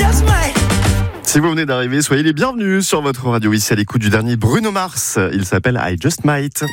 Si vous venez d'arriver, soyez les bienvenus sur votre radio ici à l'écoute du dernier Bruno Mars. Il s'appelle I Just Might.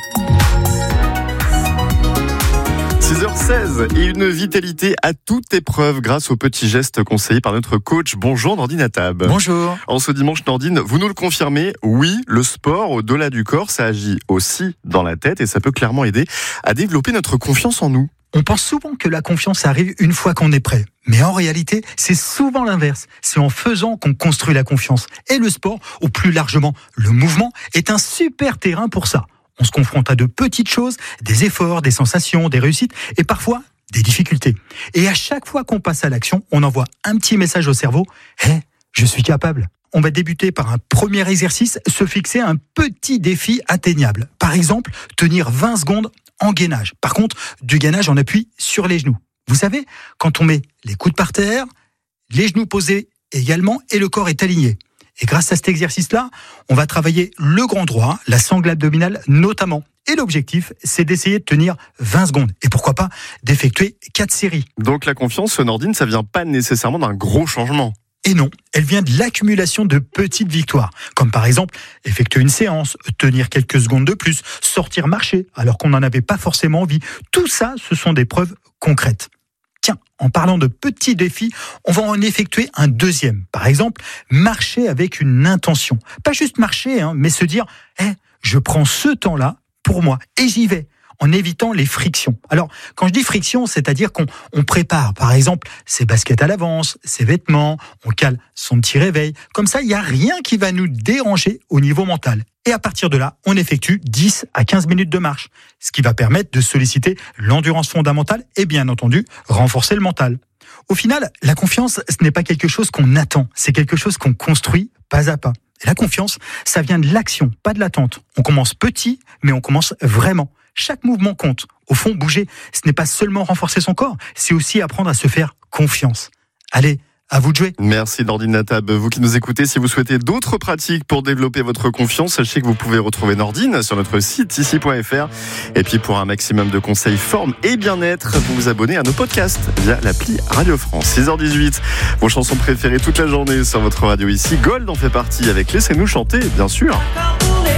6h16 et une vitalité à toute épreuve grâce aux petits gestes conseillés par notre coach. Bonjour Nordine Attab. Bonjour. En ce dimanche Nordine, vous nous le confirmez, oui, le sport au-delà du corps, ça agit aussi dans la tête et ça peut clairement aider à développer notre confiance en nous. On pense souvent que la confiance arrive une fois qu'on est prêt. Mais en réalité, c'est souvent l'inverse. C'est en faisant qu'on construit la confiance. Et le sport, ou plus largement le mouvement, est un super terrain pour ça. On se confronte à de petites choses, des efforts, des sensations, des réussites et parfois des difficultés. Et à chaque fois qu'on passe à l'action, on envoie un petit message au cerveau. Hey, je suis capable. On va débuter par un premier exercice, se fixer un petit défi atteignable. Par exemple, tenir 20 secondes en gainage. Par contre, du gainage en appui sur les genoux. Vous savez, quand on met les coudes par terre, les genoux posés également et le corps est aligné. Et grâce à cet exercice-là, on va travailler le grand droit, la sangle abdominale notamment. Et l'objectif, c'est d'essayer de tenir 20 secondes. Et pourquoi pas d'effectuer 4 séries. Donc la confiance, Nordine, ça vient pas nécessairement d'un gros changement. Et non, elle vient de l'accumulation de petites victoires, comme par exemple effectuer une séance, tenir quelques secondes de plus, sortir marcher alors qu'on n'en avait pas forcément envie. Tout ça, ce sont des preuves concrètes. Tiens, en parlant de petits défis, on va en effectuer un deuxième. Par exemple, marcher avec une intention. Pas juste marcher, mais se dire je prends ce temps-là pour moi et j'y vais. En évitant les frictions. Alors, quand je dis friction, c'est-à-dire qu'on prépare, par exemple, ses baskets à l'avance, ses vêtements, on cale son petit réveil. Comme ça, il n'y a rien qui va nous déranger au niveau mental. Et à partir de là, on effectue 10 à 15 minutes de marche, ce qui va permettre de solliciter l'endurance fondamentale et bien entendu, renforcer le mental. Au final, la confiance, ce n'est pas quelque chose qu'on attend, c'est quelque chose qu'on construit pas à pas. Et la confiance, ça vient de l'action, pas de l'attente. On commence petit, mais on commence vraiment. Chaque mouvement compte. Au fond, bouger, ce n'est pas seulement renforcer son corps, c'est aussi apprendre à se faire confiance. Allez, à vous de jouer. Merci Nordine Attab. Vous qui nous écoutez, si vous souhaitez d'autres pratiques pour développer votre confiance, sachez que vous pouvez retrouver Nordine sur notre site ici.fr. Et puis pour un maximum de conseils forme et bien-être, vous vous abonnez à nos podcasts via l'appli Radio France. 6h18, vos chansons préférées toute la journée sur votre radio ici. Gold en fait partie avec Laissez-nous chanter, bien sûr.